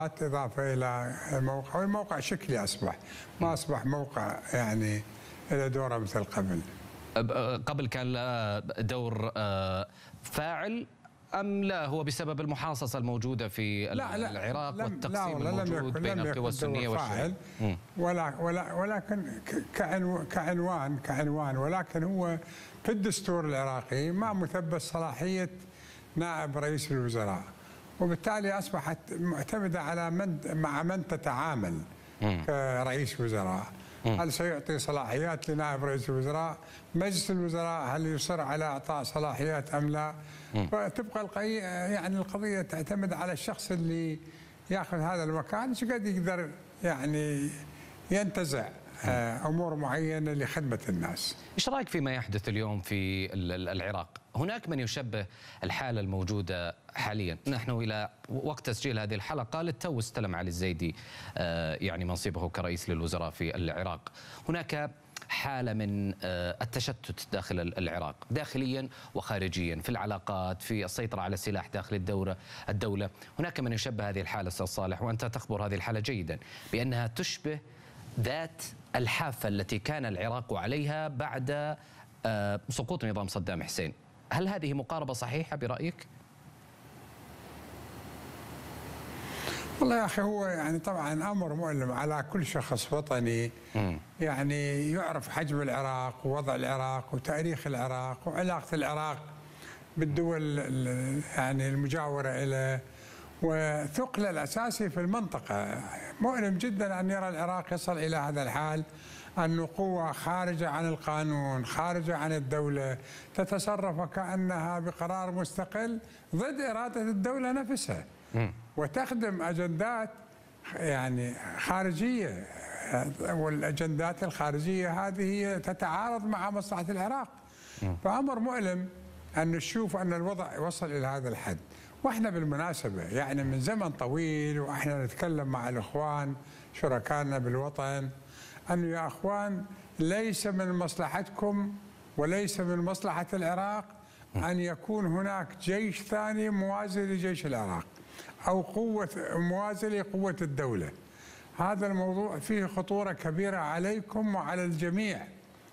إضافة إلى الموقع، والموقع شكلي أصبح، ما أصبح موقع يعني له دوره مثل قبل. قبل كان له دور فاعل أم لا هو بسبب المحاصصة الموجودة في العراق والتقسيم الموجود بين القوى السنية والشيعية؟ ولكن كعنوان، ولكن هو في الدستور العراقي ما مثبت صلاحية نائب رئيس الوزراء، وبالتالي أصبحت معتمدة على مع من تتعامل كرئيس وزراء. هل سيعطي صلاحيات لنائب رئيس الوزراء؟ مجلس الوزراء هل يصر على إعطاء صلاحيات أم لا؟ فتبقى يعني القضية تعتمد على الشخص اللي ياخذ هذا المكان ايش قد يقدر يعني ينتزع أمور معينة لخدمة الناس. ايش رايك فيما يحدث اليوم في العراق؟ هناك من يشبه الحالة الموجودة حاليا، نحن إلى وقت تسجيل هذه الحلقة للتو استلم علي الزيدي يعني منصبه كرئيس للوزراء في العراق. هناك حالة من التشتت داخل العراق داخليا وخارجيا، في العلاقات، في السيطرة على السلاح داخل الدولة. هناك من يشبه هذه الحالة أستاذ صالح، وأنت تخبر هذه الحالة جيدا، بأنها تشبه ذات الحافة التي كان العراق عليها بعد سقوط نظام صدام حسين. هل هذه مقاربة صحيحة برأيك؟ والله يا أخي هو يعني طبعا أمر مؤلم على كل شخص وطني يعني يعرف حجم العراق ووضع العراق وتاريخ العراق وعلاقة العراق بالدول يعني المجاورة إليه وثقله الأساسي في المنطقة. مؤلم جدا أن يرى العراق يصل إلى هذا الحال، أنه قوة خارجة عن القانون، خارجة عن الدولة، تتصرف وكأنها بقرار مستقل ضد إرادة الدولة نفسها، وتخدم أجندات يعني خارجية، والأجندات الخارجية هذه تتعارض مع مصلحة العراق. فأمر مؤلم أن نشوف أن الوضع وصل إلى هذا الحد. واحنا بالمناسبة يعني من زمن طويل واحنا نتكلم مع الإخوان شركائنا بالوطن أنه يا أخوان ليس من مصلحتكم وليس من مصلحة العراق أن يكون هناك جيش ثاني موازي لجيش العراق أو قوة موازية لقوة الدولة. هذا الموضوع فيه خطورة كبيرة عليكم وعلى الجميع،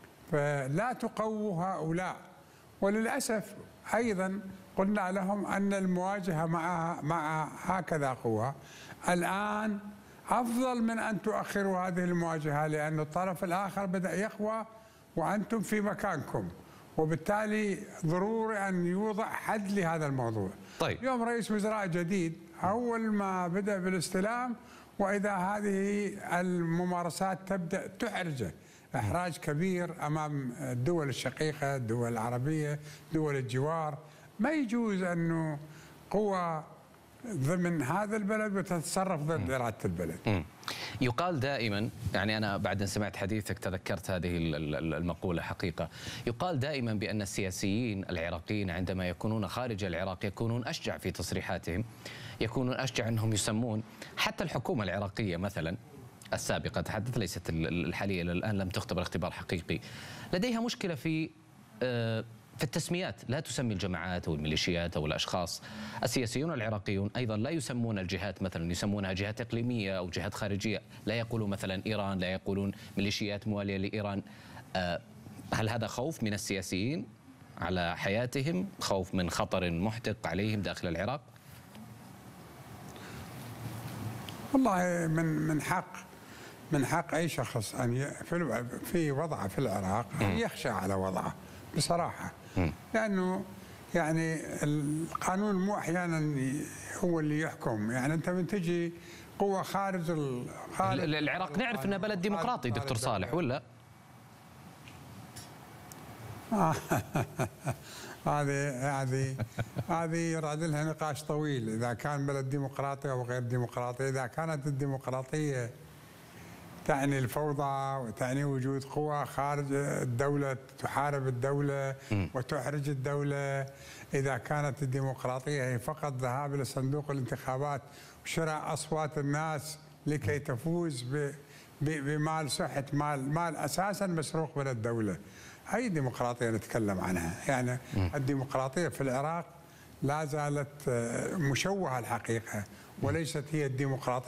فلا تقووا هؤلاء. وللأسف أيضا قلنا لهم أن المواجهة مع هكذا قوة الآن أفضل من أن تؤخروا هذه المواجهة، لأن الطرف الآخر بدأ يقوى وأنتم في مكانكم، وبالتالي ضروري أن يوضع حد لهذا الموضوع. طيب. اليوم رئيس وزراء جديد أول ما بدأ بالاستلام وإذا هذه الممارسات تبدأ تحرجه إحراج كبير أمام الدول الشقيقة، الدول العربية، دول الجوار. ما يجوز أنه قوة ضمن هذا البلد وتتصرف ضد إرادة البلد. يقال دائما، يعني أنا بعد أن سمعت حديثك تذكرت هذه المقولة حقيقة، يقال دائما بأن السياسيين العراقيين عندما يكونون خارج العراق يكونون أشجع في تصريحاتهم، يكونون أشجع أنهم يسمون حتى الحكومة العراقية مثلا السابقة، تحدث ليست الحالية الآن لم تختبر اختبار حقيقي، لديها مشكلة في التسميات، لا تسمي الجماعات أو الميليشيات أو الأشخاص. السياسيون العراقيون أيضا لا يسمون الجهات مثلا، يسمونها جهات إقليمية أو جهات خارجية، لا يقولون مثلا إيران، لا يقولون ميليشيات موالية لإيران. هل هذا خوف من السياسيين على حياتهم، خوف من خطر محدق عليهم داخل العراق؟ والله من حق أي شخص أن في وضعه في العراق يخشى على وضعه بصراحة، لأنه يعني القانون مو أحيانا هو اللي يحكم. يعني أنت من تجي قوة خارج العراق نعرف أنه بلد ديمقراطي دكتور صالح ولا؟ هذه يراد لها نقاش طويل، إذا كان بلد ديمقراطي أو غير ديمقراطي. إذا كانت الديمقراطية تعني الفوضى وتعني وجود قوى خارج الدولة تحارب الدولة وتحرج الدولة، إذا كانت الديمقراطية هي فقط ذهاب إلى صندوق الانتخابات وشراء أصوات الناس لكي تفوز بمال صحة مال أساسا مسروق من الدولة، أي ديمقراطية نتكلم عنها؟ يعني الديمقراطية في العراق لا زالت مشوهة الحقيقة، وليست هي الديمقراطية